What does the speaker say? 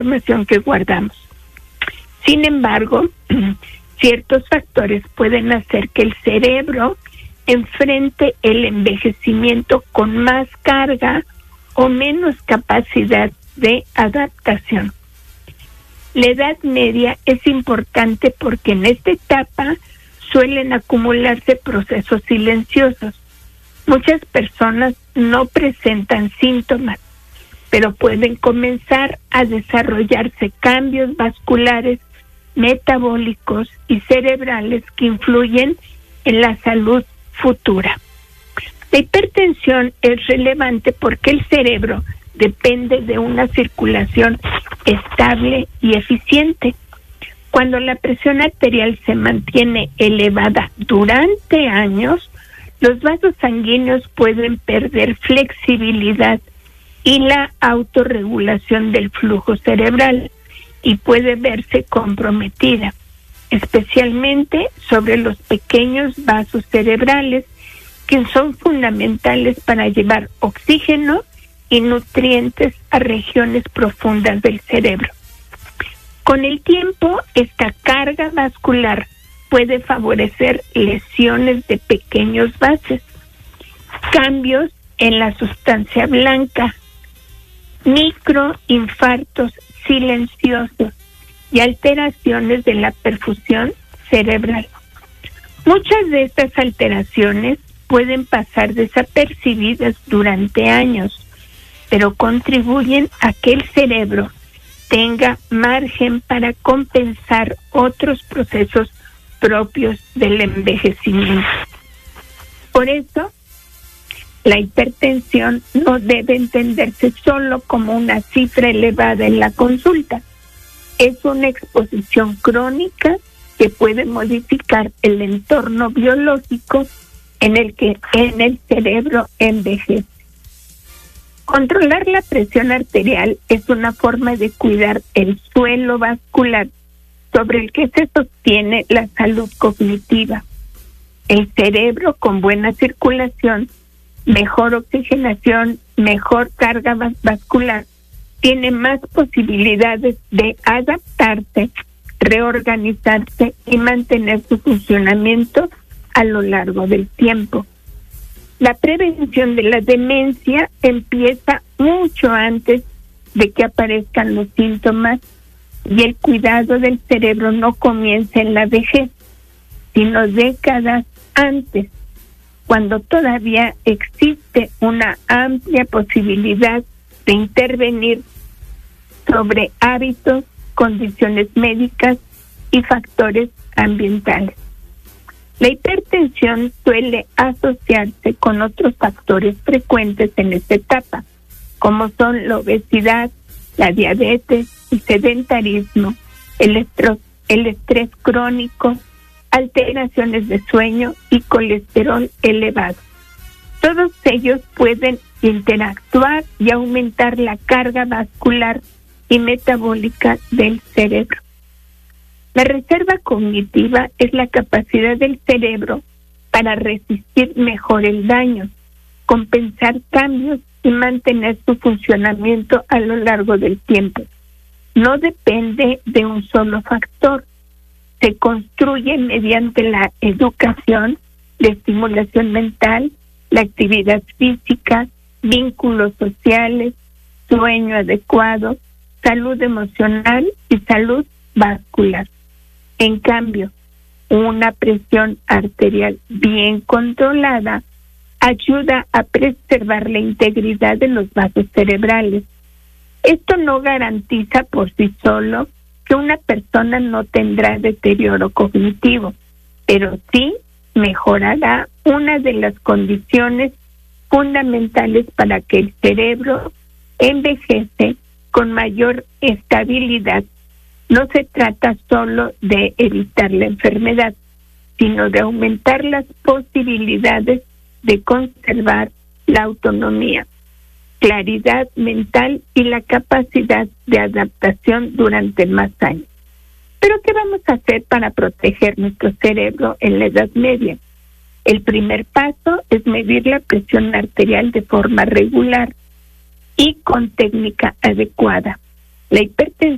información que guardamos. Sin embargo, ciertos factores pueden hacer que el cerebro enfrente el envejecimiento con más carga o menos capacidad de adaptación. La edad media es importante porque en esta etapa suelen acumularse procesos silenciosos. Muchas personas no presentan síntomas, pero pueden comenzar a desarrollarse cambios vasculares, metabólicos y cerebrales que influyen en la salud futura. La hipertensión es relevante porque el cerebro depende de una circulación estable y eficiente. Cuando la presión arterial se mantiene elevada durante años, los vasos sanguíneos pueden perder flexibilidad y la autorregulación del flujo cerebral y puede verse comprometida, especialmente sobre los pequeños vasos cerebrales que son fundamentales para llevar oxígeno y nutrientes a regiones profundas del cerebro. Con el tiempo, esta carga vascular puede favorecer lesiones de pequeños vasos, cambios en la sustancia blanca, microinfartos silenciosos y alteraciones de la perfusión cerebral. Muchas de estas alteraciones pueden pasar desapercibidas durante años, pero contribuyen a que el cerebro tenga margen para compensar otros procesos propios del envejecimiento. Por eso, la hipertensión no debe entenderse solo como una cifra elevada en la consulta. Es una exposición crónica que puede modificar el entorno biológico en el que el cerebro envejece. Controlar la presión arterial es una forma de cuidar el suelo vascular sobre el que se sostiene la salud cognitiva. El cerebro con buena circulación, mejor oxigenación, mejor carga vascular, tiene más posibilidades de adaptarse, reorganizarse y mantener su funcionamiento a lo largo del tiempo. La prevención de la demencia empieza mucho antes de que aparezcan los síntomas y el cuidado del cerebro no comienza en la vejez, sino décadas antes, cuando todavía existe una amplia posibilidad de intervenir sobre hábitos, condiciones médicas y factores ambientales. La hipertensión suele asociarse con otros factores frecuentes en esta etapa, como son la obesidad, la diabetes, el sedentarismo, el estrés crónico, alteraciones de sueño y colesterol elevado. Todos ellos pueden interactuar y aumentar la carga vascular y metabólica del cerebro. La reserva cognitiva es la capacidad del cerebro para resistir mejor el daño, compensar cambios y mantener su funcionamiento a lo largo del tiempo. No depende de un solo factor. Se construye mediante la educación, la estimulación mental, la actividad física, vínculos sociales, sueño adecuado, salud emocional y salud vascular. En cambio, una presión arterial bien controlada ayuda a preservar la integridad de los vasos cerebrales. Esto no garantiza por sí solo que una persona no tendrá deterioro cognitivo, pero sí mejorará una de las condiciones fundamentales para que el cerebro envejece con mayor estabilidad. No se trata solo de evitar la enfermedad, sino de aumentar las posibilidades de conservar la autonomía, claridad mental y la capacidad de adaptación durante más años. ¿Pero qué vamos a hacer para proteger nuestro cerebro en la Edad Media? El primer paso es medir la presión arterial de forma regular y con técnica adecuada. La hipertensión